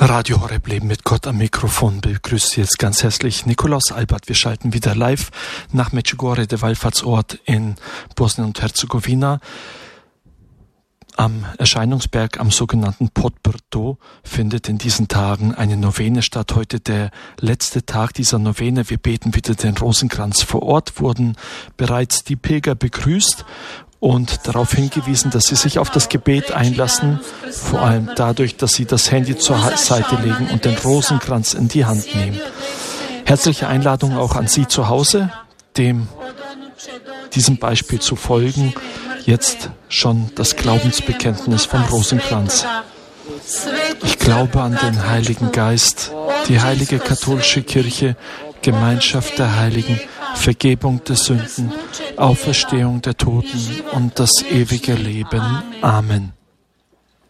Radio Horeb Leben mit Gott am Mikrofon begrüßt Sie jetzt ganz herzlich Nikolaus Albert. Wir schalten wieder live nach Medjugorje, der Wallfahrtsort in Bosnien und Herzegowina. Am Erscheinungsberg, am sogenannten Potbrdo, findet in diesen Tagen eine Novene statt. Heute der letzte Tag dieser Novene. Wir beten wieder den Rosenkranz. Vor Ort wurden bereits die Pilger begrüßt und darauf hingewiesen, dass sie sich auf das Gebet einlassen, vor allem dadurch, dass sie das Handy zur Seite legen und den Rosenkranz in die Hand nehmen. Herzliche Einladung auch an Sie zu Hause, diesem Beispiel zu folgen, jetzt schon das Glaubensbekenntnis vom Rosenkranz. Ich glaube an den Heiligen Geist, die heilige katholische Kirche, Gemeinschaft der Heiligen, Vergebung der Sünden, Auferstehung der Toten und das ewige Leben. Amen.